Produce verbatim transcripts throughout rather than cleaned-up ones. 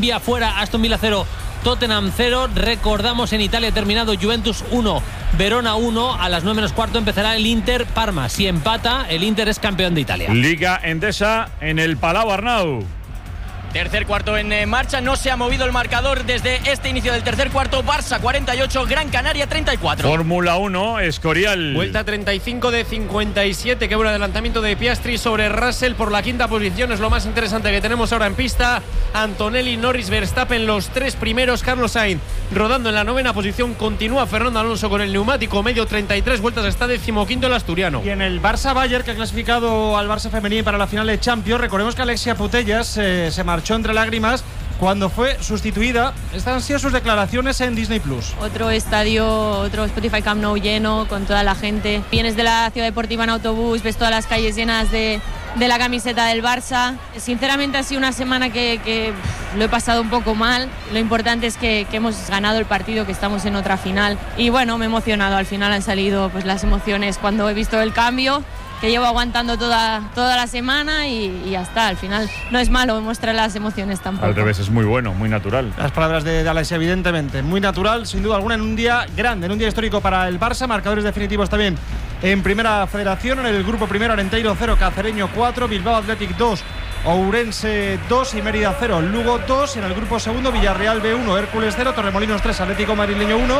Vía fuera, Aston Villa cero, Tottenham cero. Recordamos, en Italia ha terminado Juventus uno, Verona uno. A las nueve menos cuarto empezará el Inter Parma. Si empata, el Inter es campeón de Italia. Liga Endesa en el Palau Arnau. Tercer cuarto en marcha, no se ha movido el marcador desde este inicio del tercer cuarto. Barça cuarenta y ocho, Gran Canaria treinta y cuatro. Fórmula uno, Escorial. Vuelta treinta y cinco de cincuenta y siete, qué buen adelantamiento de Piastri sobre Russell por la quinta posición, es lo más interesante que tenemos ahora en pista. Antonelli, Norris, Verstappen, los tres primeros. Carlos Sainz rodando en la novena posición, continúa Fernando Alonso con el neumático medio, treinta y tres vueltas, está decimoquinto el asturiano. Y en el Barça-Bayern, que ha clasificado al Barça femenino para la final de Champions, recordemos que Alexia Putellas eh, se marchó entre lágrimas cuando fue sustituida. Estas han sido sus declaraciones en Disney Plus. Otro estadio, otro Spotify Camp Nou lleno, con toda la gente. Vienes de la ciudad deportiva en autobús, ves todas las calles llenas de, de la camiseta del Barça. Sinceramente ha sido una semana que, que pff, lo he pasado un poco mal. Lo importante es que, que hemos ganado el partido, que estamos en otra final. Y bueno, me he emocionado. Al final han salido pues las emociones cuando he visto el cambio, que llevo aguantando toda, toda la semana, y, y ya está. Al final no es malo mostrar las emociones tampoco. Al revés, es muy bueno, muy natural. Las palabras de, de Alex, evidentemente, muy natural, sin duda alguna, en un día grande, en un día histórico para el Barça. Marcadores definitivos también en Primera Federación. En el grupo primero, Arenteiro cero, Cacereño cuatro, Bilbao Athletic dos, Ourense dos y Mérida cero, Lugo dos. En el grupo segundo, Villarreal B uno, Hércules cero, Torremolinos tres, Atlético Madrileño uno.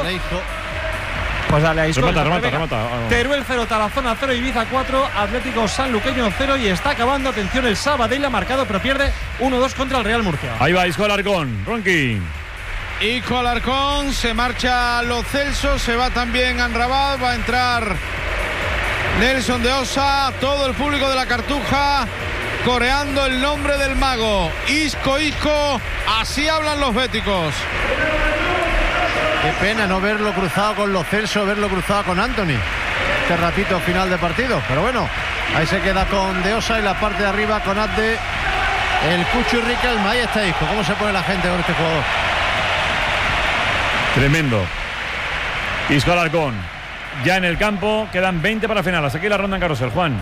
Pues dale, ahí remata, remata, remata. Teruel cero, Tarazona cero, Ibiza cuatro, Atlético Sanluqueño cero. Y está acabando, atención, el Sabadell ha marcado pero pierde uno dos contra el Real Murcia. Ahí va Isco Alarcón, Ronqui. Isco Alarcón, se marcha Lo Celso, se va también Anrabat, va a entrar Nelson de Osa, todo el público de la Cartuja coreando el nombre del mago. Isco, Isco, así hablan los béticos. Qué pena no verlo cruzado con Lo Celso, verlo cruzado con Anthony este ratito final de partido, pero bueno, ahí se queda con De Osa y la parte de arriba con Abde, el Cucho y Riquelme. Ahí está Isco, cómo se pone la gente con este jugador. Tremendo. Isco Alarcón ya en el campo, quedan veinte para final. Hasta aquí la ronda en carrusel, Juan.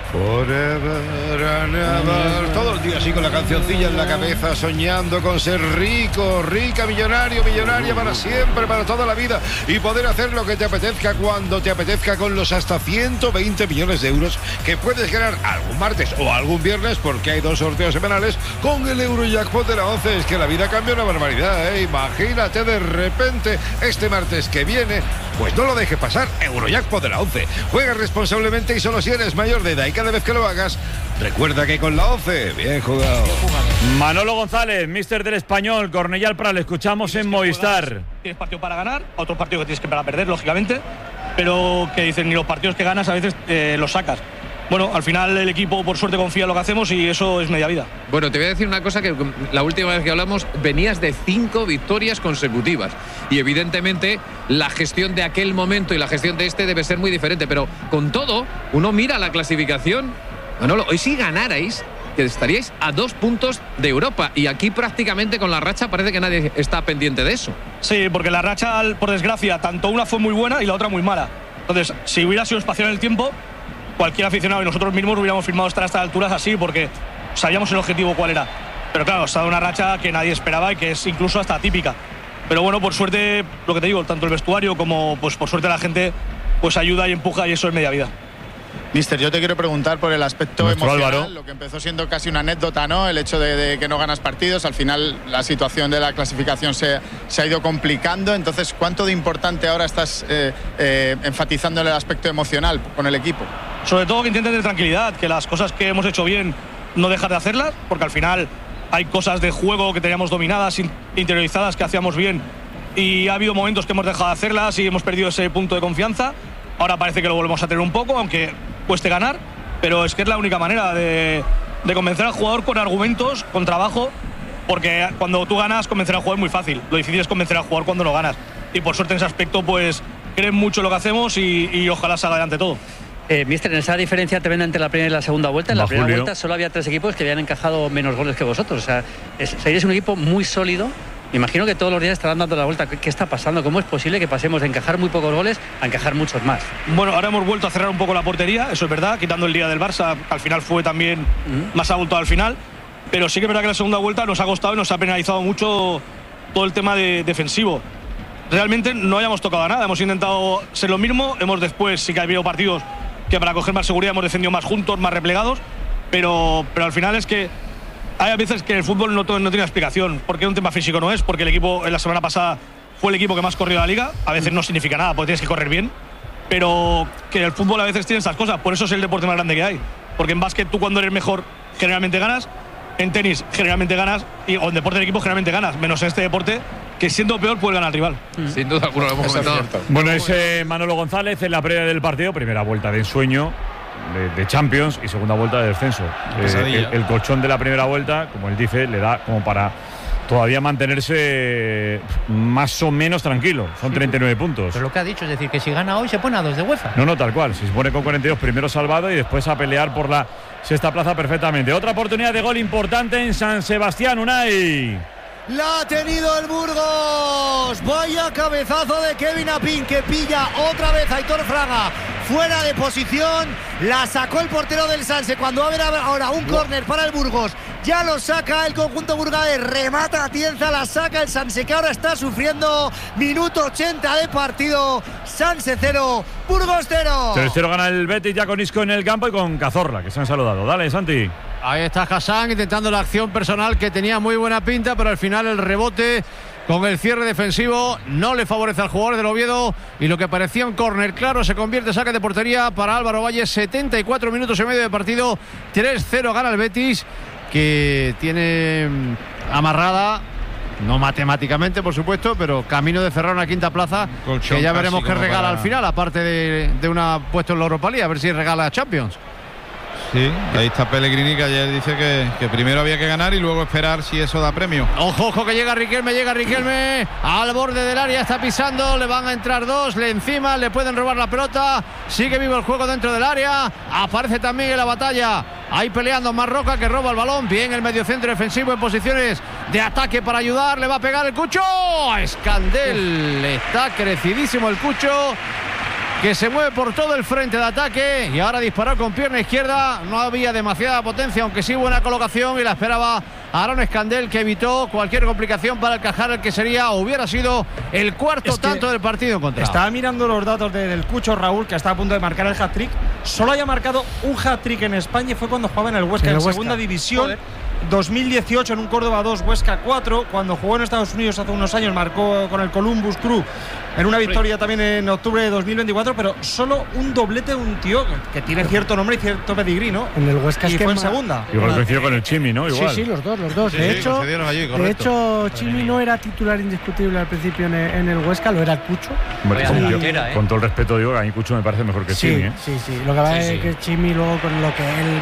Forever and ever. Todo el día así con la cancioncilla en la cabeza, soñando con ser rico, rica, millonario, millonaria para siempre, para toda la vida, y poder hacer lo que te apetezca cuando te apetezca, con los hasta ciento veinte millones de euros que puedes ganar algún martes o algún viernes, porque hay dos sorteos semanales con el Eurojackpot de la once. Es que la vida cambia una barbaridad, ¿eh? Imagínate de repente este martes que viene. Pues no lo dejes pasar, Eurojackpot de la once. Juega responsablemente y solo si eres mayor de edad, y cada vez que lo hagas, recuerda que con la once, bien jugado. Manolo González, míster del Español, Cornellà al Prat, le escuchamos en Movistar. Juegas, tienes partido para ganar, otros partidos que tienes que para perder, lógicamente, pero que dicen, ni los partidos que ganas a veces eh, los sacas. Bueno, al final el equipo por suerte confía en lo que hacemos y eso es media vida. Bueno, te voy a decir una cosa, que la última vez que hablamos venías de cinco victorias consecutivas y evidentemente la gestión de aquel momento y la gestión de este debe ser muy diferente, pero con todo, uno mira la clasificación. Manolo, hoy si ganarais, que estaríais a dos puntos de Europa, y aquí prácticamente con la racha parece que nadie está pendiente de eso. Sí, porque la racha, por desgracia, tanto una fue muy buena y la otra muy mala. Entonces, si hubiera sido espacio en el tiempo, cualquier aficionado y nosotros mismos hubiéramos firmado estar a estas alturas así, porque sabíamos el objetivo cuál era. Pero claro, está una racha que nadie esperaba y que es incluso hasta atípica. Pero bueno, por suerte, lo que te digo, tanto el vestuario como pues por suerte la gente pues ayuda y empuja, y eso es media vida. Mister, yo te quiero preguntar por el aspecto Nuestro emocional, Álvaro. Lo que empezó siendo casi una anécdota, ¿no? El hecho de, de que no ganas partidos, al final la situación de la clasificación se, se ha ido complicando. Entonces, ¿cuánto de importante ahora estás eh, eh, enfatizando en el aspecto emocional con el equipo? Sobre todo que intenten de tranquilidad, que las cosas que hemos hecho bien no dejar de hacerlas, porque al final hay cosas de juego que teníamos dominadas, interiorizadas, que hacíamos bien, y ha habido momentos que hemos dejado de hacerlas y hemos perdido ese punto de confianza. Ahora parece que lo volvemos a tener un poco, aunque cueste ganar, pero es que es la única manera de, de convencer al jugador con argumentos, con trabajo, porque cuando tú ganas, convencer al jugador es muy fácil. Lo difícil es convencer al jugador cuando no ganas. Y por suerte en ese aspecto, pues creen mucho en lo que hacemos y, y ojalá salga adelante todo. Eh, Mister, en esa diferencia tremenda entre la primera y la segunda vuelta, en la Va, primera Julio. vuelta solo había tres equipos que habían encajado menos goles que vosotros. O sea, es, seréis un equipo muy sólido. Me imagino que todos los días estarán dando la vuelta. ¿Qué, ¿Qué está pasando? ¿Cómo es posible que pasemos de encajar muy pocos goles a encajar muchos más? Bueno, ahora hemos vuelto a cerrar un poco la portería, eso es verdad, quitando el día del Barça, que al final fue también uh-huh. más abultado al final. pero sí que es verdad que la segunda vuelta nos ha costado y nos ha penalizado mucho todo el tema de, defensivo. Realmente no hayamos tocado nada, hemos intentado ser lo mismo, hemos después sí que ha habido partidos que para coger más seguridad hemos defendido más juntos, más replegados, pero, pero al final es que hay veces que el fútbol no, no tiene explicación. ¿Por qué un tema físico no es? Porque el equipo en la semana pasada fue el equipo que más corrió la liga, a veces no significa nada, porque tienes que correr bien, pero que el fútbol a veces tiene esas cosas, por eso es el deporte más grande que hay, porque en básquet tú cuando eres mejor generalmente ganas, en tenis generalmente ganas, y o en deporte de equipo generalmente ganas, menos en este deporte, que siendo peor puede ganar al rival. Sin duda alguna, lo hemos comentado. Bueno, es eh, Manolo González en la previa del partido, primera vuelta de ensueño de, de Champions y segunda vuelta de descenso. Eh, el, el colchón de la primera vuelta, como él dice, le da como para todavía mantenerse más o menos tranquilo. Son treinta y nueve puntos. Pero lo que ha dicho es decir, que si gana hoy se pone a dos de UEFA. No, no, tal cual. Si se pone con cuarenta y dos, primero salvado y después a pelear por la sexta plaza perfectamente. Otra oportunidad de gol importante en San Sebastián, Unai. La ha tenido el Burgos. Vaya cabezazo de Kevin Apin, que pilla otra vez a Aitor Fraga fuera de posición. La sacó el portero del Sanse. Cuando va a haber ahora un córner para el Burgos, ya lo saca el conjunto burgalés. Remata Atienza, la saca el Sanse, que ahora está sufriendo. Minuto ochenta de partido. Sanse cero, Burgos cero. tres cero gana el Betis, ya con Isco en el campo y con Cazorla, que se han saludado. Dale, Santi. Ahí está Hassan intentando la acción personal que tenía muy buena pinta, pero al final el rebote con el cierre defensivo no le favorece al jugador del Oviedo y lo que parecía un córner claro se convierte en saque de portería para Álvaro Valle. setenta y cuatro minutos y medio de partido, tres cero gana el Betis, que tiene amarrada, no matemáticamente por supuesto, pero camino de cerrar una quinta plaza, colchón que ya veremos qué regala para... al final, aparte de, de una puesto en la Europa League, a ver si regala Champions. Sí, ahí está Pellegrini, que ayer dice que, que primero había que ganar y luego esperar si eso da premio. Ojo, ojo, que llega Riquelme, llega Riquelme al borde del área, está pisando, le van a entrar dos, le encima, le pueden robar la pelota, sigue vivo el juego dentro del área, aparece también en la batalla, ahí peleando Marroca, que roba el balón, bien el mediocentro defensivo en posiciones de ataque para ayudar, le va a pegar el Cucho, Escandel, está crecidísimo el Cucho, que se mueve por todo el frente de ataque y ahora disparó con pierna izquierda. No había demasiada potencia, aunque sí buena colocación, y la esperaba Aaron Escandel, que evitó cualquier complicación para encajar el que sería o hubiera sido el cuarto tanto del partido contra. Estaba mirando los datos de, del Cucho Raúl, que está a punto de marcar el hat-trick. Solo haya marcado un hat-trick en España y fue cuando jugaba en el Huesca, en, el en Huesca. Segunda división. Joder. dos mil dieciocho en un Córdoba dos, Huesca cuatro. Cuando jugó en Estados Unidos hace unos años marcó con el Columbus Crew en una victoria también en octubre de dos mil veinticuatro, pero solo un doblete de un tío que tiene cierto nombre y cierto pedigrí, ¿no? En el Huesca y es fue que en segunda. Igual coincidió con el Chimi, ¿no? Igual. Sí, sí, los dos, los dos. Sí, de sí, hecho, allí, de hecho Chimi no era titular indiscutible al principio en el, en el Huesca, lo era Cucho. Hombre, sí, yo, era, ¿eh? Con todo el respeto digo, a mí Cucho me parece mejor que sí, Chimi, ¿eh? Sí, sí. Lo que pasa sí, es sí. que Chimi luego con lo que él,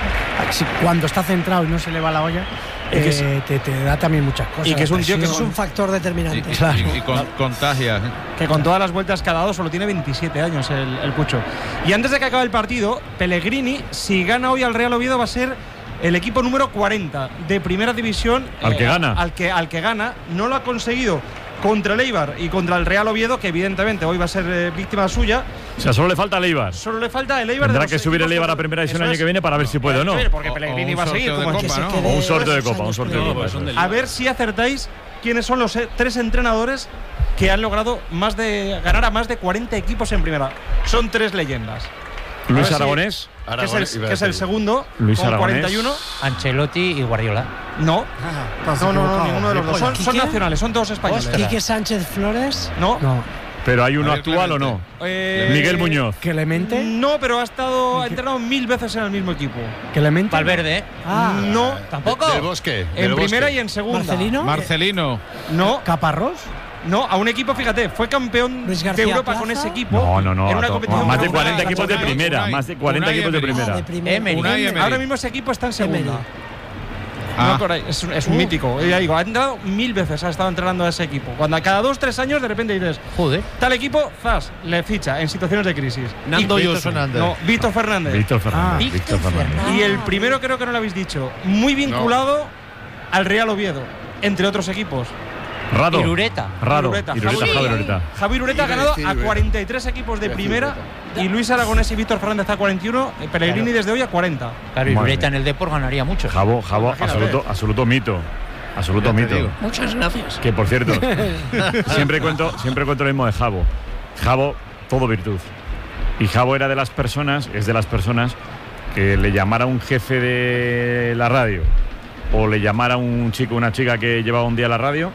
si, cuando está centrado y no se le va la olla, eh, es, te, te da también muchas cosas. Y que es un tío que es un factor determinante. Y, y, claro. y, y con, contagia. Que con todas las vueltas que ha dado solo tiene veintisiete años el, el Cucho. Y antes de que acabe el partido, Pellegrini, si gana hoy al Real Oviedo, va a ser el equipo número cuarenta de primera división. Al eh, que gana. Al que, al que gana. No lo ha conseguido contra el Eibar y contra el Real Oviedo, que evidentemente hoy va a ser eh, víctima suya. O sea, solo le falta el Eibar. Solo le falta el Eibar. Tendrá que subir el Eibar a primera división el año que viene para ver si puede o no. Porque Pellegrini va a seguir. Como copa, ¿no? O un sorteo de copa, un sorteo de copa. A ver si acertáis quiénes son los eh, tres entrenadores que han logrado más de ganar a más de cuarenta equipos en primera. Son tres leyendas. Luis Aragonés, si, Aragonés que, es el, que es el segundo, Luis con Aragonés. cuarenta y uno. Ancelotti y Guardiola. No, Ah, no, no, no, ninguno de los dos. Son, son ¿Quique? nacionales, son todos españoles. Quique Sánchez Flores. No. No. Pero hay uno Javier actual Clemente. o no. Eh, Miguel Muñoz. Clemente. No, pero ha estado ha entrenado mil veces en el mismo equipo. Clemente. Valverde, ¿eh? Ah, No, ¿Tampoco? Del Bosque. en del primera Bosque. y en segunda. Marcelino. Marcelino. No, Caparrós. no, a un equipo, fíjate, fue campeón Luis de García Europa Plaza. con ese equipo. No, no, no. En una a to- competición más de europea. cuarenta equipos de Unai, primera. Unai, Más de cuarenta Unai equipos de Emery. Ah, primera. de primera. Emery. Unai Emery. Ahora mismo ese equipo está en segunda. Emery. No, Ah. por ahí, es, un- es un mítico. Ya digo, ha entrado mil veces, ha estado entrenando a ese equipo. Cuando a cada dos, tres años, de repente dices, Joder. tal equipo, zas, le ficha en situaciones de crisis. Nando Y- Víctor Fernández. No, Víctor Fernández. Víctor Fernández. Ah. Víctor Fernández. Y el primero creo que no lo habéis dicho. Muy vinculado al Real Oviedo, entre otros equipos. Rado. Irureta. Rado. Irureta. Irureta, Javi Irureta. Javi Irureta ha ganado a cuarenta y tres equipos de primera y Luis Aragonés y Víctor Fernández a cuarenta y uno, Pellegrini desde hoy a cuarenta. Claro, Irureta en el Depor ganaría mucho. Jabo, Jabo, absoluto, absoluto mito. Absoluto mito. Muchas gracias. Que por cierto, siempre cuento, siempre cuento lo mismo de Jabo. Jabo, todo virtud. Y Jabo era de las personas, es de las personas que le llamara un jefe de la radio o le llamara un chico, una chica que llevaba un día a la radio,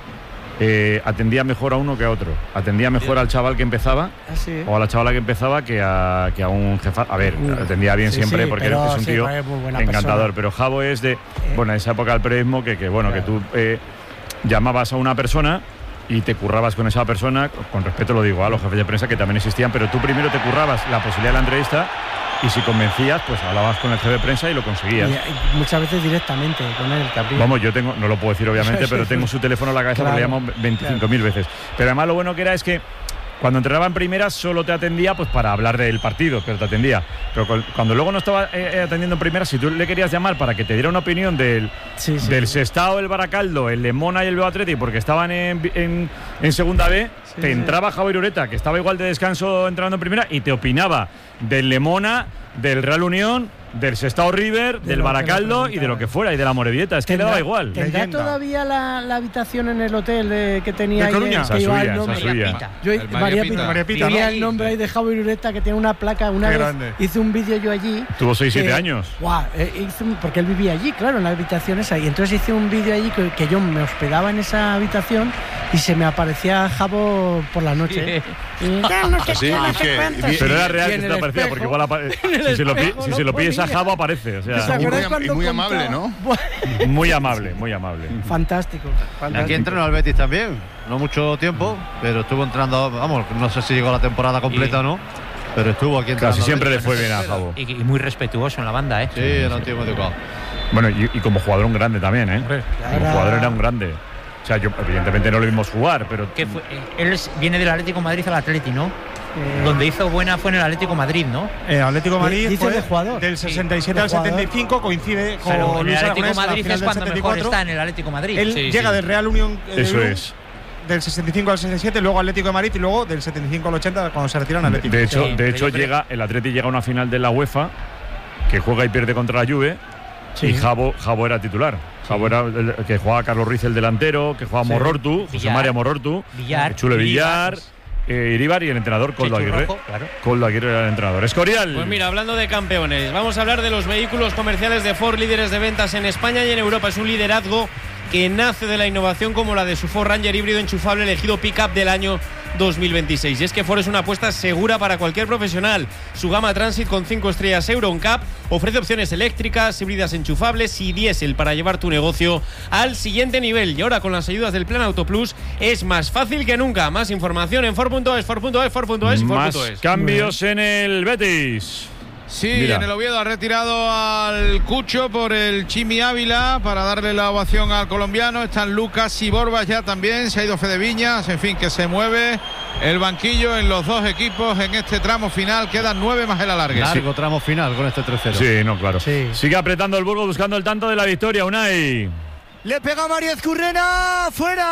eh, atendía mejor a uno que a otro. Atendía mejor al chaval que empezaba ¿Ah, sí? o a la chavala que empezaba que a, que a un jefe. A ver, atendía bien sí, siempre sí, porque pero, es un sí, tío es muy buena encantador. persona. Pero Jabo es de, bueno, en esa época del periodismo que, que bueno, claro. que tú eh, llamabas a una persona y te currabas con esa persona, con respeto lo digo a los jefes de prensa que también existían, pero tú primero te currabas la posibilidad de la entrevista y si convencías, pues hablabas con el jefe de prensa y lo conseguías. Y, y muchas veces directamente con él, Capri. Vamos, yo tengo, no lo puedo decir obviamente, pero tengo su teléfono en la cabeza, claro, porque le llamo veinticinco mil claro. veces. Pero además lo bueno que era es que cuando entrenaba en primera solo te atendía pues para hablar del partido, pero te atendía. Pero cuando luego no estaba eh, atendiendo en primera, si tú le querías llamar para que te diera una opinión del, sí, sí, del sí. Sestao, el Baracaldo, el Lemona y el Bilbao Athletic, porque estaban en, en, en segunda B, sí, te sí. entraba Javi Irureta, que estaba igual de descanso entrando en primera, y te opinaba del Lemona, del Real Unión, del Sestao River, de del Baracaldo y de lo que fuera, y de la Morevieta. Es que le daba igual. ¿Tendrá Leyenda. todavía la, la habitación en el hotel de, que tenía ¿De Coruña? ahí? Que iba el nombre. María Pita. Yo, el María, María Pita. Pita. María Pita. Tenía el nombre ahí de Javi Irureta, que tiene una placa. Una Qué vez grande. hice un vídeo yo allí. Tuvo seis siete eh, años. Guau, eh, hice un, porque él vivía allí, claro, en la habitación esa. Y entonces hice un vídeo allí que, que yo me hospedaba en esa habitación y se me aparecía Jabo por la noche. Sí. Y, no sé, sí, no sé pero era real que se te aparecía, porque igual apare si, se lo, si se lo pides a Jabo aparece. O sea, y muy, y muy amable, ¿no? Muy amable, muy amable. Fantástico, fantástico. Aquí entrenó al Betis también, no mucho tiempo, pero estuvo entrenando, vamos, no sé si llegó la temporada completa o no, pero estuvo aquí entrenando. Casi siempre le fue bien a Jabo. Y, y muy respetuoso en la banda, ¿eh? Sí, era un tío muy educado. Bueno, y, y como jugador un grande también, ¿eh? Como jugador era un grande. O sea, yo evidentemente no lo vimos jugar, pero... ¿Qué fue? Él es, viene del Atlético de Madrid al Atleti, ¿no? Eh, Donde hizo buena fue en el Atlético de Madrid, ¿no? El Atlético de Madrid dice fue de jugador. Del sesenta y siete sí, al setenta y cinco, coincide con Pero Luis el Atlético Aragonés, de Madrid es cuando mejor está en el Atlético de Madrid. Él sí, llega sí. del Real Unión eh, Eso Unión, es. del sesenta y cinco al sesenta y siete, luego Atlético de Madrid y luego del setenta y cinco al ochenta cuando se retiran Atlético. De hecho, sí, de hecho pero llega el Atleti llega a una final de la UEFA que juega y pierde contra la Juve. Sí. Y Jabo, Jabo era titular. Sí. Jabo era el que jugaba Carlos Ruiz, el delantero, que jugaba sí. Morortu, José María Morortu, Villar, Chule Villar, eh, Iríbar y el entrenador Coldo Aguirre. Claro. Coldo Aguirre era el entrenador. Escorial. Pues mira, hablando de campeones, vamos a hablar de los vehículos comerciales de Ford, líderes de ventas en España y en Europa. Es un liderazgo que nace de la innovación como la de su Ford Ranger híbrido enchufable elegido pick-up del año dos mil veintiséis. Y es que Ford es una apuesta segura para cualquier profesional. Su gama Transit con cinco estrellas Euro N C A P ofrece opciones eléctricas, híbridas enchufables y diésel para llevar tu negocio al siguiente nivel. Y ahora con las ayudas del Plan Auto Plus es más fácil que nunca. Más información en Ford punto es, Ford punto es, Ford punto es y Ford punto es. Más cambios en el Betis. Sí, Mira. En el Oviedo ha retirado al Cucho por el Chimi Ávila para darle la ovación al colombiano. Están Lucas y Borbas ya también. Se ha ido Fede Viñas. En fin, que se mueve el banquillo en los dos equipos en este tramo final. Quedan nueve más el alargue. Largo sí. tramo final con este tres cero. Sí, no, claro. Sí. Sigue apretando el Burgos buscando el tanto de la victoria. Unai. Le pega Mariez Currena,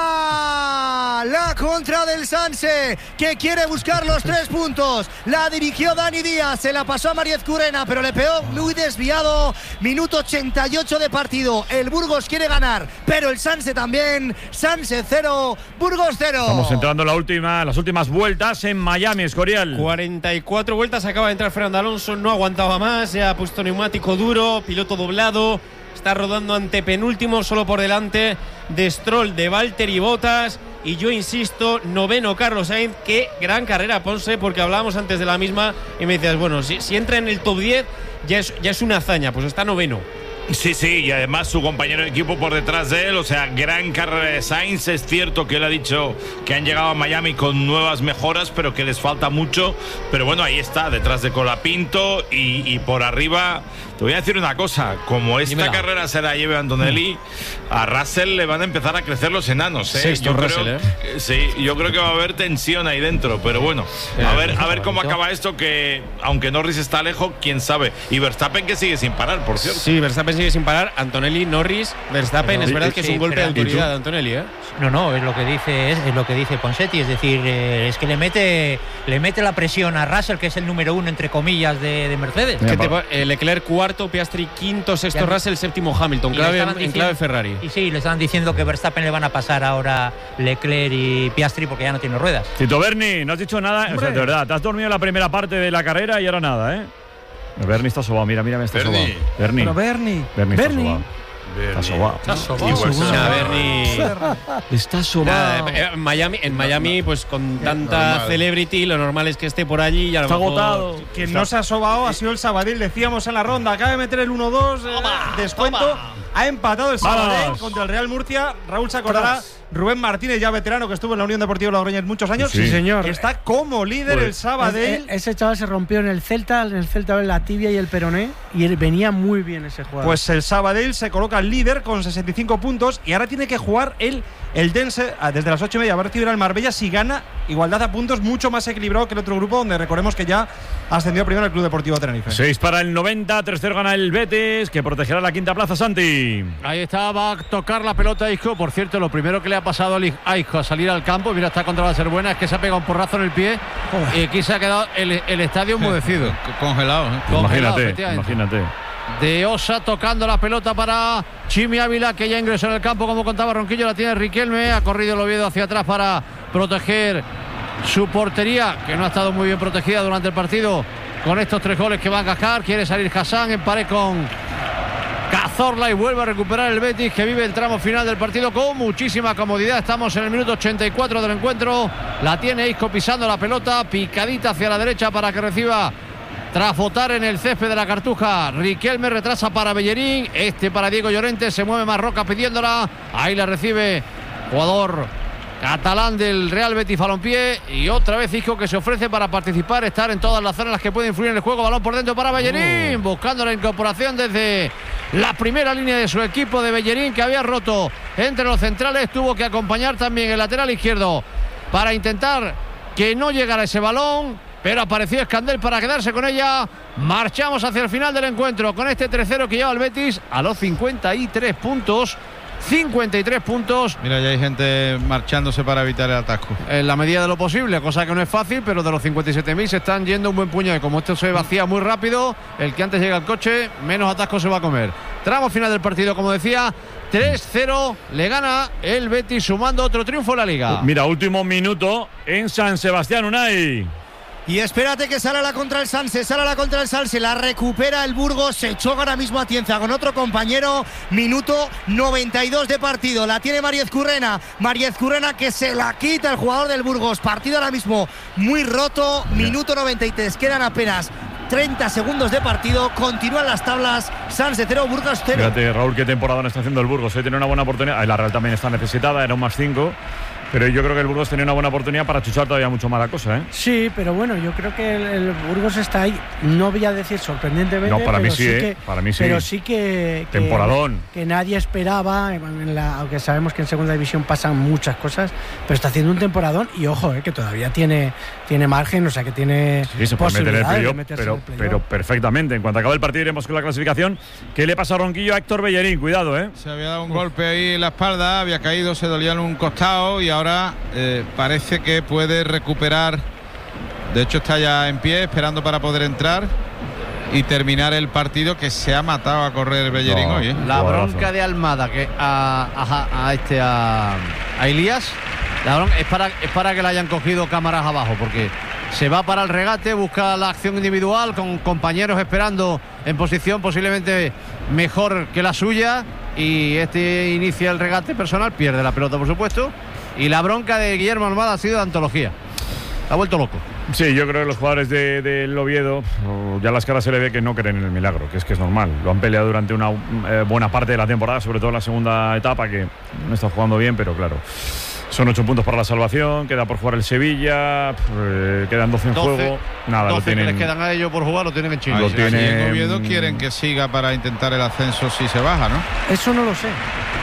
fuera la contra del Sanse, que quiere buscar los tres puntos. La dirigió Dani Díaz, se la pasó a Mariez Currena, pero le pegó muy desviado. Minuto ochenta y ocho de partido. El Burgos quiere ganar, pero el Sanse también. Sanse cero, Burgos cero. Estamos entrando en la última, las últimas vueltas en Miami, Escorial. cuarenta y cuatro vueltas, acaba de entrar Fernando Alonso, no aguantaba más, se ha puesto neumático duro, piloto doblado. Está rodando ante penúltimo, solo por delante de Stroll, de Valtteri Bottas. Y yo insisto, noveno Carlos Sainz. Qué gran carrera, Ponce, porque hablábamos antes de la misma y me decías, bueno, si, si entra en el top diez ya es, ya es una hazaña, pues está noveno. Sí, sí, y además su compañero de equipo por detrás de él, o sea, gran carrera de Sainz. Es cierto que él ha dicho que han llegado a Miami con nuevas mejoras, pero que les falta mucho. Pero bueno, ahí está, detrás de Colapinto y, y por arriba te voy a decir una cosa, como esta Dímela. carrera se la lleve Antonelli, a Russell le van a empezar a crecer los enanos, ¿eh? Sexto yo Russell, creo, ¿eh? Sí, yo creo que va a haber tensión ahí dentro, pero bueno, a ver, a ver cómo acaba esto, que aunque Norris está lejos, quién sabe. Y Verstappen que sigue sin parar, por cierto. Sí, Verstappen sigue sin parar. Antonelli, Norris, Verstappen. Pero- es verdad sí, que es sí, un golpe de pero- autoridad de Antonelli, ¿eh? No, no, es lo que dice es, es lo que dice Ponseti, es decir, eh, es que le mete le mete la presión a Russell, que es el número uno entre comillas de, de Mercedes. Que te pon- eh, Leclerc cuarto, Piastri quinto, sexto Ya- Russell, séptimo Hamilton, Y clave, le estaban en diciendo- clave Ferrari. Y sí, le estaban diciendo que Verstappen le van a pasar ahora Leclerc y Piastri porque ya no tiene ruedas. Tito Berni, no has dicho nada. O sea, Hombre. de verdad, te has dormido la primera parte de la carrera y ahora nada, ¿eh? Berni está sobado, mira, mira, me está Berni. sobado. Berni. Pero Berni. Berni está Berni. sobado. Está sobado. Está sobado. Igual se- Nah, Berni. Está Nada, eh, en Miami, en Miami, pues con tanta normal. celebrity, lo normal es que esté por allí y a lo Está mejor- agotado. Quien no se ha sobado ha sido el Sabadell, decíamos en la ronda. Acaba de meter el uno dos, eh, descuento. Ha empatado el Sabadell Vamos. contra el Real Murcia. Raúl se acordará. Rubén Martínez, ya veterano, que estuvo en la Unión Deportiva Logroñés muchos años. Sí. Sí, señor. Está como líder Pues- el Sabadell. E- ese chaval se rompió en el Celta, en el Celta en la tibia y el peroné, y él venía muy bien ese jugador. Pues el Sabadell se coloca líder con sesenta y cinco puntos y ahora tiene que jugar el, el Dense ah, desde las ocho y media. Va a recibir al Marbella si gana. Igualdad a puntos mucho más equilibrado que el otro grupo, donde recordemos que ya ascendió primero el Club Deportivo Tenerife. seis para el noventa, tercero gana el Betis, que protegerá la quinta plaza, Santi. Ahí está, va a tocar la pelota Isco. Por cierto, lo primero que le ha pasado a Isco a salir al campo, mira, está contra la ser buena, es que se ha pegado un porrazo en el pie y aquí se ha quedado el, el estadio enmudecido. Congelado, ¿eh? Congelado, Imagínate, efectivamente. imagínate. De Osa tocando la pelota para Chimi Ávila, que ya ingresó en el campo, como contaba Ronquillo, la tiene Riquelme, ha corrido el Oviedo hacia atrás para proteger su portería, que no ha estado muy bien protegida durante el partido con estos tres goles que va a cascar. Quiere salir Hassan en pared con Cazorla y vuelve a recuperar el Betis, que vive el tramo final del partido con muchísima comodidad. Estamos en el minuto ochenta y cuatro del encuentro. La tiene Isco pisando la pelota, picadita hacia la derecha para que reciba tras botar en el césped de la Cartuja. Riquelme retrasa para Bellerín, este para Diego Llorente, se mueve Marroca pidiéndola, ahí la recibe jugador catalán del Real Betis Balompié, y otra vez Isco, que se ofrece para participar, estar en todas las zonas en las que puede influir en el juego. Balón por dentro para Bellerín, Uh. buscando la incorporación desde la primera línea de su equipo de Bellerín, que había roto entre los centrales. Tuvo que acompañar también el lateral izquierdo para intentar que no llegara ese balón, pero apareció Escandel para quedarse con ella. Marchamos hacia el final del encuentro con este tres cero que lleva el Betis a los cincuenta y tres puntos. cincuenta y tres puntos. Mira, ya hay gente marchándose para evitar el atasco. En la medida de lo posible, cosa que no es fácil, pero de los cincuenta y siete mil se están yendo un buen puñado. Y como esto se vacía muy rápido, el que antes llega al coche, menos atasco se va a comer. Tramo final del partido, como decía, tres cero, le gana el Betis, sumando otro triunfo en la Liga. Mira, último minuto en San Sebastián, Unai. Y espérate que sale la contra el Sanse, sale la contra el Sanse, la recupera el Burgos, se choca ahora mismo a Tienza con otro compañero. Minuto noventa y dos de partido, la tiene Mariez Currena, Mariez Currena que se la quita el jugador del Burgos. Partido ahora mismo muy roto, minuto noventa y tres, quedan apenas treinta segundos de partido, continúan las tablas, Sanse cero, Burgos cero. Fíjate, Raúl, qué temporada no está haciendo el Burgos. Hoy tiene una buena oportunidad. La Real también está necesitada, era un más cinco. Pero yo creo que el Burgos tenía una buena oportunidad para chuchar todavía mucho más la cosa, ¿eh? Sí, pero bueno, yo creo que el, el Burgos está ahí, no voy a decir sorprendentemente. No, para mí pero sí, ¿eh? que, Para mí sí. Pero sí que. que Temporadón. Que nadie esperaba, en la, aunque sabemos que en segunda división pasan muchas cosas, pero está haciendo un temporadón y ojo, eh, que todavía tiene, tiene margen, o sea que tiene. Sí, se puede meter en el posibilidades de playoff, meterse pero, en el playoff. pero perfectamente. En cuanto acabe el partido iremos con la clasificación. ¿Qué le pasa a Ronquillo a Héctor Bellerín? Cuidado, ¿eh? Se había dado un golpe ahí en la espalda, había caído, se dolía en un costado y ahora eh, parece que puede recuperar. De hecho está ya en pie esperando para poder entrar y terminar el partido, que se ha matado a correr Bellerín No, hoy, ¿eh? La Jugadorazo. bronca de Almada que a, a, a este a, a Elías, la bronca es para, es para que le hayan cogido cámaras abajo, porque se va para el regate, busca la acción individual con compañeros esperando en posición posiblemente mejor que la suya, y este inicia el regate personal, pierde la pelota por supuesto, y la bronca de Guillermo Almada ha sido de antología. Ha vuelto loco. Sí, yo creo que los jugadores del de, del Oviedo, oh, ya las caras se le ve que no creen en el milagro, que es que es normal. Lo han peleado durante una eh, buena parte de la temporada, sobre todo en la segunda etapa, que no está jugando bien, pero claro, Son ocho puntos para la salvación, queda por jugar el Sevilla, eh, quedan doce en doce, juego. Nada, doce lo tienen. que les quedan a ellos por jugar, lo tienen en Chile. Lo Ahí, tienen- ahí en Oviedo quieren que siga para intentar el ascenso si se baja, ¿no? Eso no lo sé.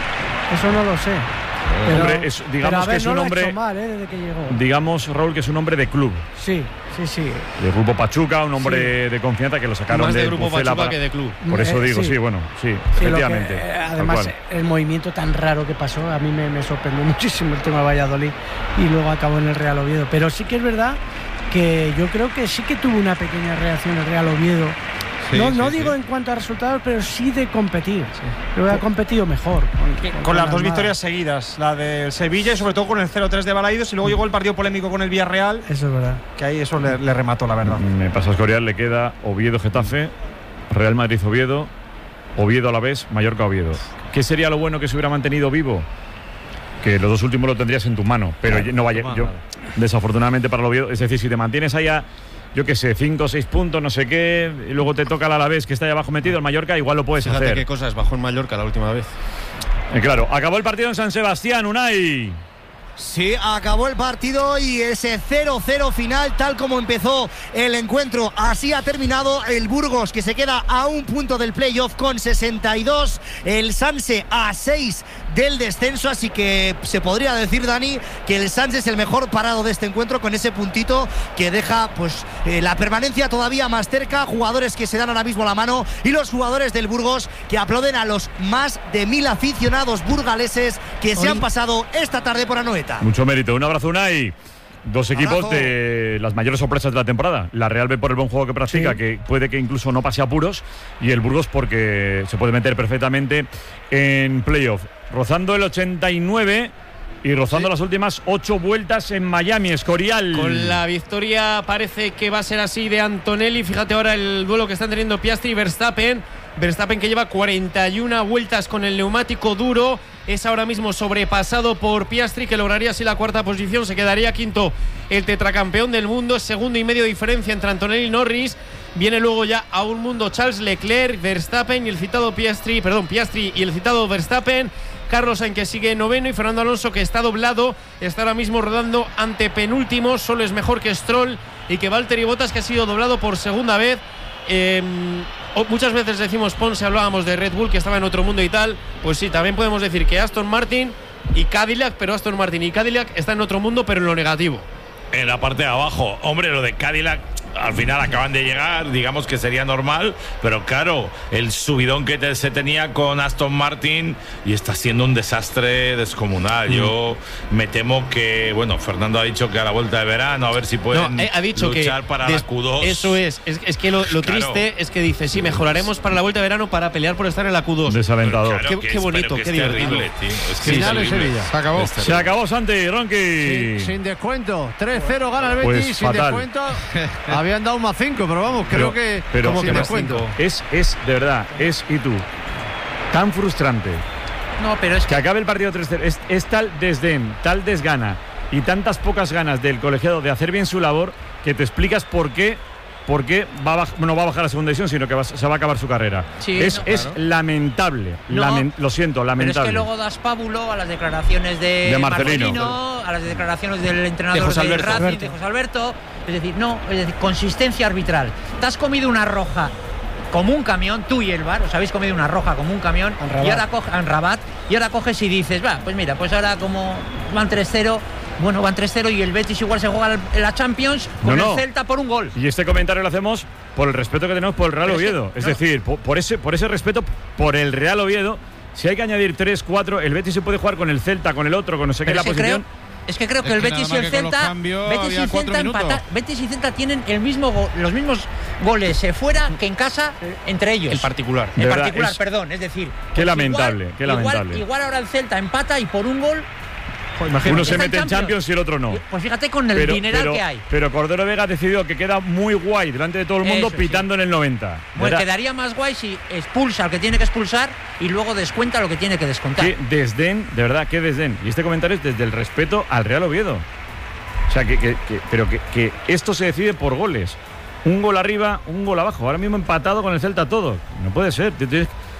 Eso no lo sé. Pero, Hombre, es- digamos pero, a ver, que es no un lo ha hombre- hecho mal, ¿eh? Desde que llegó. Digamos, Raúl, que es un hombre de club. Sí, sí, sí. De Grupo Pachuca, un hombre de confianza que lo sacaron Más de del Grupo Pucela Pachuca para- que de club. Por eso Eh, digo, sí. sí, bueno, sí, Sí, lo que, efectivamente. eh, tal además, cual. el movimiento tan raro que pasó, a mí me, me sorprendió muchísimo el tema de Valladolid y luego acabó en el Real Oviedo. Pero sí que es verdad que yo creo que sí que tuvo una pequeña reacción el Real Oviedo. Sí, no sí, no sí. digo en cuanto a resultados, pero sí de competir. Creo que ha competido mejor. Con, Con las dos Almada. victorias seguidas, la del Sevilla y sobre todo con el cero tres de Balaidos, y luego llegó el partido polémico con el Villarreal, Eso es verdad. que ahí eso le, le remató, la verdad. Me pasa a Escorial, le queda Oviedo-Getafe, Real Madrid-Oviedo, Oviedo a la vez, Mallorca-Oviedo. ¿Qué sería lo bueno que se hubiera mantenido vivo? Que los dos últimos lo tendrías en tu mano, pero Claro, no vaya. tu mano, Yo, claro. desafortunadamente para el Oviedo, es decir, si te mantienes allá, yo qué sé, cinco o seis puntos, no sé qué, y luego te toca el Alavés que está ahí abajo metido, el Mallorca, igual lo puedes Fíjate hacer. qué cosas bajó en Mallorca la última vez. Eh, claro, acabó el partido en San Sebastián, Unai. Sí, acabó el partido y ese cero cero final, tal como empezó el encuentro, así ha terminado. El Burgos, que se queda a un punto del playoff con sesenta y dos, el Sanse a seis del descenso, así que se podría decir, Dani, que el Sanse es el mejor parado de este encuentro con ese puntito que deja pues eh, la permanencia todavía más cerca. Jugadores que se dan ahora mismo la mano y los jugadores del Burgos que aplauden a los más de mil aficionados burgaleses que se Hoy- han pasado esta tarde por Anoeta. Mucho mérito. Un abrazo, Unai. Dos equipos Abrazo. de las mayores sorpresas de la temporada. La Real B por el buen juego que practica, Sí. que puede que incluso no pase apuros, y el Burgos porque se puede meter perfectamente en playoff. Rozando el ochenta y nueve y rozando Sí. las últimas ocho vueltas en Miami, Escorial. Con la victoria parece que va a ser así de Antonelli. Fíjate ahora el duelo que están teniendo Piastri y Verstappen. Verstappen, que lleva cuarenta y una vueltas con el neumático duro, es ahora mismo sobrepasado por Piastri, que lograría así la cuarta posición. Se quedaría quinto el tetracampeón del mundo. Segundo y medio de diferencia entre Antonelli y Norris. Viene luego ya a un mundo Charles Leclerc, Verstappen y el citado Piastri, perdón, Piastri y el citado Verstappen. Carlos Sainz, que sigue noveno, y Fernando Alonso, que está doblado, está ahora mismo rodando ante penúltimo. Solo es mejor que Stroll y que Valtteri Bottas, que ha sido doblado por segunda vez. Eh, muchas veces decimos, Ponce, hablábamos de Red Bull, que estaba en otro mundo y tal. Pues sí, también podemos decir que Aston Martin y Cadillac, pero Aston Martin y Cadillac están en otro mundo, pero en lo negativo. En la parte de abajo, hombre, lo de Cadillac al final acaban de llegar, digamos que sería normal, pero claro, el subidón que te, se tenía con Aston Martin y está siendo un desastre descomunal. Mm. Yo me temo que, bueno, Fernando ha dicho que a la vuelta de verano a ver si pueden no, eh, ha dicho luchar que para des, la Q dos. Eso es, es, es que lo, lo claro. triste es que dice, sí, mejoraremos para la vuelta de verano para pelear por estar en la Q dos. Desalentador. Qué, qué bonito, qué divertido. Terrible, tío. Es que Final es en terrible. Sevilla. Se acabó. Se acabó, Santi, Ronqui. Sin, sin descuento. tres cero gana el Betis, Pues sin fatal. descuento. Habían dado un más cinco, pero vamos, creo Pero- que pero como sí, sin más descuento. Es, es, de verdad, es, y tú, tan frustrante No, pero es que acabe el partido tres cero. Es, es tal desdén, tal desgana y tantas pocas ganas del colegiado de hacer bien su labor que te explicas por qué, por qué va a baj- no va a bajar a segunda división, sino que va- se va a acabar su carrera. Sí, es no, es claro. lamentable. No, lamen- lo siento, Pero es lamentable. que luego das pábulo a las declaraciones de, De Marcelino. Marcelino, a las declaraciones del entrenador De José del Alberto. Racing, Alberto. de José Alberto. Es decir, no, es decir, consistencia arbitral. Te has comido una roja como un camión, tú y el V A R, os habéis comido una roja como un camión, Anrabat. y ahora coge, Anrabat, y ahora coges y dices, va, pues mira, pues ahora como van tres cero, bueno, van tres cero y el Betis igual se juega la- la Champions con No, no. el Celta por un gol. Y este comentario lo hacemos por el respeto que tenemos por el Real Pero es que- Oviedo. Es no. decir, por, por ese, por ese respeto por el Real Oviedo, si hay que añadir tres, cuatro, el Betis se puede jugar con el Celta, con el otro, con no sé qué Pero la es que posición. creo- Es que creo que Es el que Betis y nada el más que con los Celta, cambios Betis y había cuatro Celta minutos. empata- Betis y Celta tienen el mismo go- los mismos goles eh, fuera que en casa entre ellos. El particular. De En verdad, particular, es- perdón, es decir. Qué pues lamentable, igual- qué igual- lamentable. Igual, ahora el Celta empata y por un gol. Uno se está en mete en Champions. Champions y el otro no. Pues fíjate con el Pero, dineral pero- que hay. pero Cordero Vega ha decidido que queda muy guay delante de todo el mundo Eso, pitando en el noventa. Pues ¿Verdad? quedaría más guay si expulsa al que tiene que expulsar y luego descuenta lo que tiene que descontar. Qué desdén, de verdad, qué desdén. Y este comentario es desde el respeto al Real Oviedo. O sea, que, que- que- pero que, que esto se decide por goles. Un gol arriba, un gol abajo. Ahora mismo empatado con el Celta todo. No puede ser. Te tienes,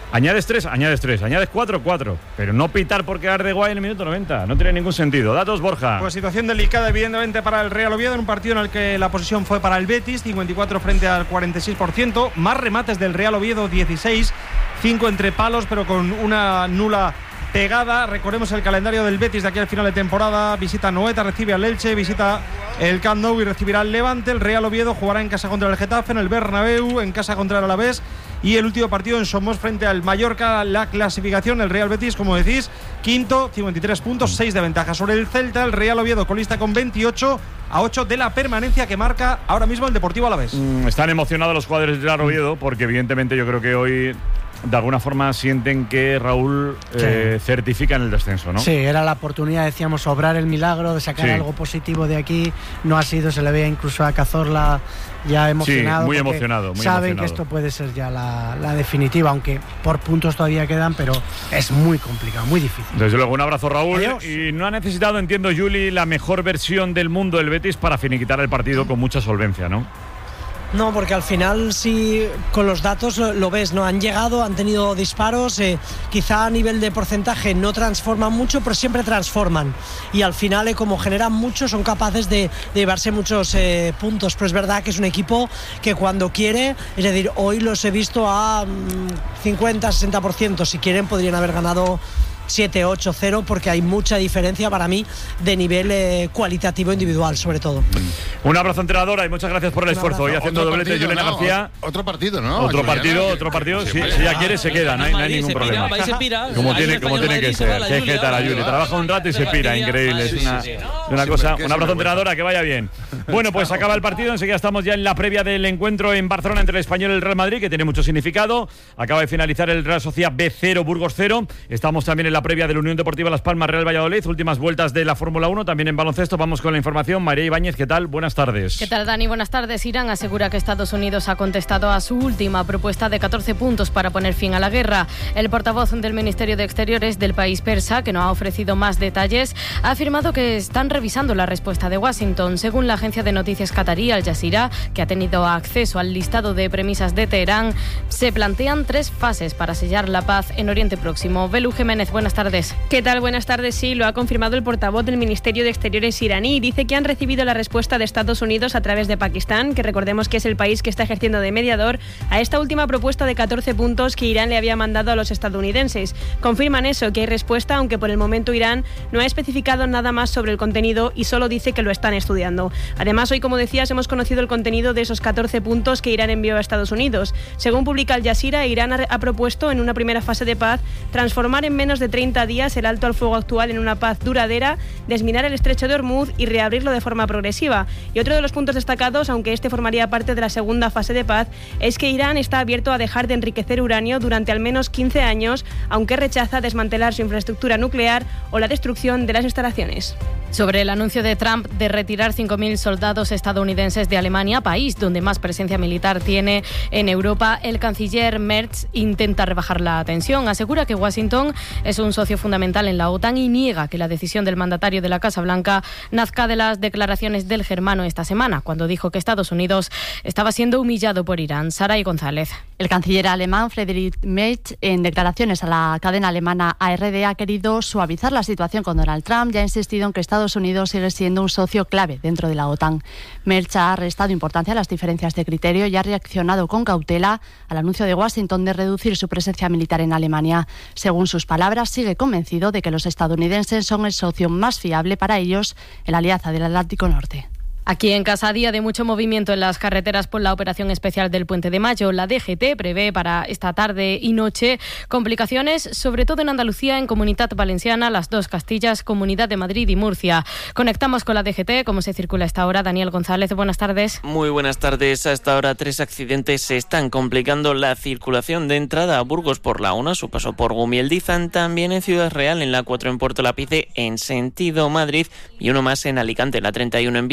Añades tres, añades tres, añades cuatro, cuatro. Pero no pitar por quedar de guay en el minuto noventa. No tiene ningún sentido. Datos, Borja. Pues situación delicada, evidentemente, para el Real Oviedo, en un partido en el que la posesión fue para el Betis, cincuenta y cuatro frente al cuarenta y seis por ciento. Más remates del Real Oviedo, dieciséis, cinco entre palos, pero con una nula pegada. Recordemos el calendario del Betis de aquí al final de temporada. Visita Noeta, recibe al Elche, visita el Camp Nou y recibirá al Levante. El Real Oviedo jugará en casa contra el Getafe, en el Bernabéu, en casa contra el Alavés. Y el último partido en Somos frente al Mallorca. La clasificación, el Real Betis, como decís, quinto, cincuenta y tres puntos, seis de ventaja sobre el Celta. El Real Oviedo colista con veintiocho, a ocho de la permanencia que marca ahora mismo el Deportivo Alavés. Mm, están emocionados los jugadores del Real Oviedo porque evidentemente yo creo que hoy de alguna forma sienten que Raúl eh, sí. certifica en el descenso, ¿no? Sí, era la oportunidad, decíamos, obrar el milagro de sacar sí. algo positivo de aquí. No ha sido, se le veía incluso a Cazorla ya emocionado. Sí, muy emocionado. Muy saben emocionado. que esto puede ser ya la, la definitiva, aunque por puntos todavía quedan, pero es muy complicado, muy difícil. Desde luego, un abrazo, Raúl. Adiós. Y no ha necesitado, entiendo, Juli, la mejor versión del mundo del Betis para finiquitar el partido con mucha solvencia, ¿no? No, porque al final sí, con los datos lo, lo ves, ¿no? Han llegado, han tenido disparos, eh, quizá a nivel de porcentaje no transforman mucho, pero siempre transforman. Y al final, eh, como generan mucho, son capaces de, de llevarse muchos eh, puntos. Pero es verdad que es un equipo que cuando quiere, es decir, hoy los he visto a mmm, cincuenta, sesenta por ciento. Si quieren, podrían haber ganado siete ocho cero, porque hay mucha diferencia para mí de nivel eh, cualitativo individual, sobre todo. Un abrazo, entrenadora, y muchas gracias por el esfuerzo. Hoy haciendo otro doblete, partido, Juliana no, García. Otro partido, ¿no? Otro Juliana, partido, que, otro partido. que Si, se si ya quiere, se queda, no hay, no hay ningún problema. Pira, se pira, como ahí tiene, como tiene que ser. Qué jeta la Juli. Trabaja un rato y se pira, increíble. Es una, una cosa. Un abrazo, entrenadora, que vaya bien. Bueno, pues acaba el partido. Enseguida estamos ya en la previa del encuentro en Barcelona entre el Español y el Real Madrid, que tiene mucho significado. Acaba de finalizar el Real Sociedad B cero, Burgos cero. Estamos también en la previa de la Unión Deportiva Las Palmas, Real Valladolid. Últimas vueltas de la Fórmula uno, también en baloncesto. Vamos con la información. María Ibáñez, ¿qué tal? Buenas tardes. ¿Qué tal, Dani? Buenas tardes. Irán asegura que Estados Unidos ha contestado a su última propuesta de catorce puntos para poner fin a la guerra. El portavoz del Ministerio de Exteriores del país persa, que no ha ofrecido más detalles, ha afirmado que están revisando la respuesta de Washington. Según la agencia de noticias qatarí Al Jazeera, que ha tenido acceso al listado de premisas de Teherán, se plantean tres fases para sellar la paz en Oriente Próximo. Belú Jiménez, buenas tardes. ¿Qué tal? Buenas tardes. Sí, lo ha confirmado el portavoz del Ministerio de Exteriores iraní. Dice que han recibido la respuesta de Estados Unidos a través de Pakistán, que recordemos que es el país que está ejerciendo de mediador, a esta última propuesta de catorce puntos que Irán le había mandado a los estadounidenses. Confirman eso, que hay respuesta, aunque por el momento Irán no ha especificado nada más sobre el contenido y solo dice que lo están estudiando. Además, hoy, como decías, hemos conocido el contenido de esos catorce puntos que Irán envió a Estados Unidos. Según publica Al Jazeera, Irán ha propuesto en una primera fase de paz transformar en menos de treinta días el alto al fuego actual en una paz duradera, desminar el estrecho de Hormuz y reabrirlo de forma progresiva. Y otro de los puntos destacados, aunque este formaría parte de la segunda fase de paz, es que Irán está abierto a dejar de enriquecer uranio durante al menos quince años, aunque rechaza desmantelar su infraestructura nuclear o la destrucción de las instalaciones. Sobre el anuncio de Trump de retirar cinco mil soldados estadounidenses de Alemania, país donde más presencia militar tiene en Europa, el canciller Merz intenta rebajar la tensión. Asegura que Washington es un socio fundamental en la OTAN y niega que la decisión del mandatario de la Casa Blanca nazca de las declaraciones del germano esta semana, cuando dijo que Estados Unidos estaba siendo humillado por Irán. Saray González. El canciller alemán Friedrich Merz, en declaraciones a la cadena alemana A R D, ha querido suavizar la situación con Donald Trump y ha insistido en que Estados Unidos sigue siendo un socio clave dentro de la OTAN. Merz ha restado importancia a las diferencias de criterio y ha reaccionado con cautela al anuncio de Washington de reducir su presencia militar en Alemania. Según sus palabras, sigue convencido de que los estadounidenses son el socio más fiable para ellos en la Alianza del Atlántico Norte. Aquí en casa, día de mucho movimiento en las carreteras por la operación especial del Puente de Mayo. La D G T prevé para esta tarde y noche complicaciones, sobre todo en Andalucía, en Comunidad Valenciana, las dos Castillas, Comunidad de Madrid y Murcia. Conectamos con la D G T. ¿Cómo se circula a esta hora? Daniel González, buenas tardes. Muy buenas tardes. A esta hora tres accidentes se están complicando la circulación de entrada a Burgos por la uno, su paso por Gumieldizan, también en Ciudad Real, en la cuatro en Puerto Lápice, en sentido Madrid, y uno más en Alicante, la treinta y uno en Villena,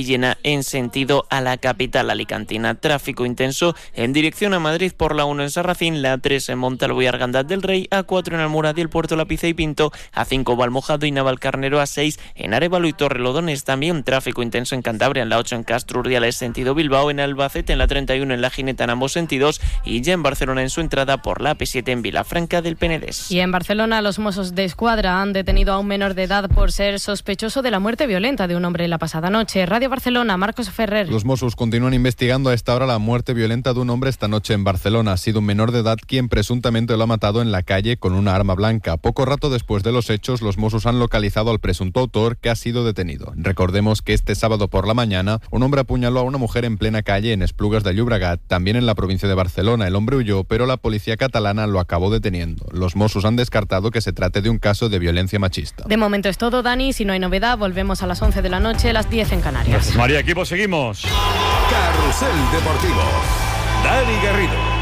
en sentido a la capital alicantina. Tráfico intenso en dirección a Madrid por la uno en Sarracín, la tres en Montalvo y Argandaz del Rey, a cuatro en Almoradí, el Puerto Lapiza y Pinto, a cinco Valmojado y Navalcarnero, a seis en Arévalo y Torrelodones. También tráfico intenso en Cantabria, en la ocho en Castro Urdiales sentido Bilbao, en Albacete en la treinta y uno en La Gineta en ambos sentidos y ya en Barcelona en su entrada por la A P siete en Vilafranca del Penedès. Y en Barcelona los Mossos de Escuadra han detenido a un menor de edad por ser sospechoso de la muerte violenta de un hombre la pasada noche. Radio Barcelona, Marcos Ferrer. Los Mossos continúan investigando a esta hora la muerte violenta de un hombre esta noche en Barcelona. Ha sido un menor de edad quien presuntamente lo ha matado en la calle con una arma blanca. Poco rato después de los hechos, los Mossos han localizado al presunto autor, que ha sido detenido. Recordemos que este sábado por la mañana un hombre apuñaló a una mujer en plena calle en Esplugas de Llobregat, también en la provincia de Barcelona. El hombre huyó, pero la policía catalana lo acabó deteniendo. Los Mossos han descartado que se trate de un caso de violencia machista. De momento es todo, Dani. Si no hay novedad, volvemos a las once de la noche, las diez en Canarias. Gracias, María. Equipo, seguimos. Carrusel Deportivo. Dani Garrido.